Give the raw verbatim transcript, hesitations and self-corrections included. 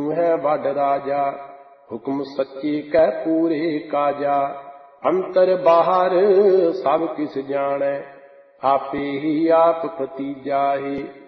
ਤੂੰ ਹੈ ਵੱਡ ਰਾਜਾ, ਹੁਕਮ ਸੱਚੇ ਕਹਿ ਪੂਰੇ ਕਾਜਾ। ਅੰਤਰ ਬਾਹਰ ਸਭ ਕਿਸ ਜਾਣੈ, ਆਪੇ ਹੀ ਆਪ ਭਤੀਜਾ ਹੈ।